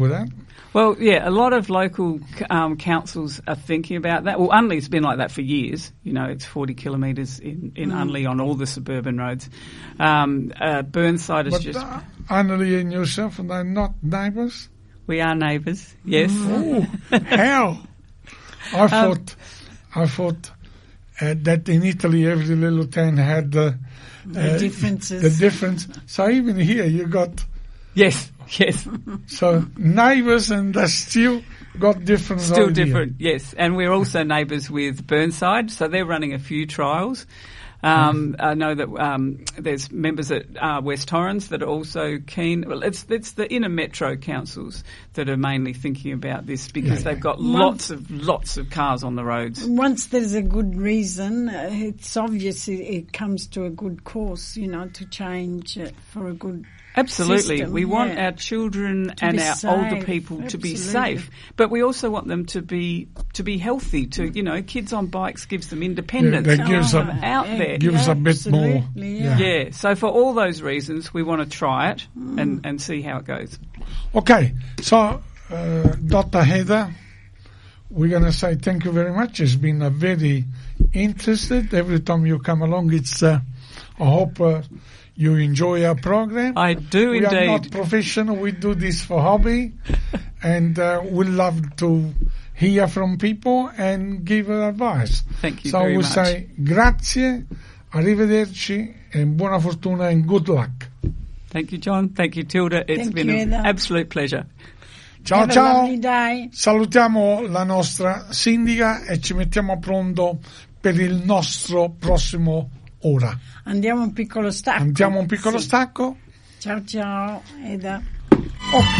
with that? Well, yeah, a lot of local councils are thinking about that. Well, Unley's been like that for years. You know, it's 40 kilometres in Unley on all the suburban roads. Burnside is just... Unley and yourself, and they're not neighbours? We are neighbours, yes. Oh, how? I thought that in Italy every little town had the differences. The difference. So even here you got... Yes. So neighbours, and they still got different. Still different, yes. And we're also neighbours with Burnside, so they're running a few trials. I know that there's members at West Torrens that are also keen. Well, it's the inner metro councils that are mainly thinking about this because they've got lots of cars on the roads. Once there's a good reason, it's obvious it comes to a good course, you know, to change for a good Absolutely. system, we want our children and our older people to be safe, but we also want them to be healthy. To, you know, kids on bikes gives them independence. That gives out there. Gives a bit more. Yeah. So for all those reasons, we want to try it and see how it goes. Okay. So, Dr. Heather, we're going to say thank you very much. It's been a very interesting. Every time you come along, it's, I hope, you enjoy our program. I do indeed. We are not professional. We do this for hobby. And we love to hear from people and give advice. Thank you very much. So we say grazie, arrivederci, and buona fortuna and good luck. Thank you, John. Thank you, Tilda. It's been an absolute pleasure. Ciao, ciao. Salutiamo la nostra sindaca e ci mettiamo a pronto per il nostro prossimo ora. Andiamo un piccolo stacco. Stacco. Ciao, Eda. Ok.